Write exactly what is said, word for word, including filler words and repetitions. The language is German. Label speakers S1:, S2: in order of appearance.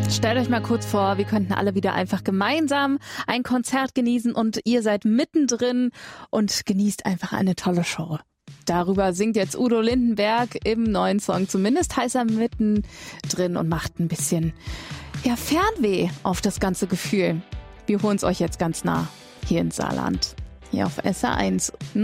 S1: Stellt euch mal kurz vor, wir könnten alle wieder einfach gemeinsam ein Konzert genießen und ihr seid mittendrin und genießt einfach eine tolle Show. Darüber singt jetzt Udo Lindenberg im neuen Song. Zumindest heißt er mittendrin und macht ein bisschen ja, Fernweh auf das ganze Gefühl. Wir holen es euch jetzt ganz nah hier in Saarland. Hier auf S R eins.